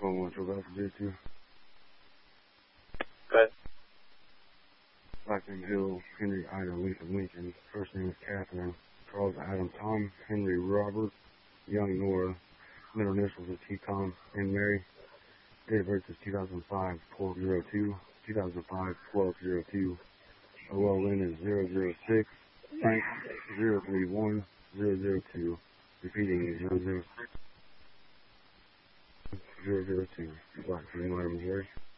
What you're about to do to Good. Blackman Hill, Henry Ida Lincoln. First name is Catherine. Charles Adam Tom, Henry Robert, Young Nora. Middle initials is T. Tom and Mary. Date of birth is 2005, 12/02. 2005, 12/02. OLN is 006. Frank 031 002. Repeating 006 002. Blackman, Missouri.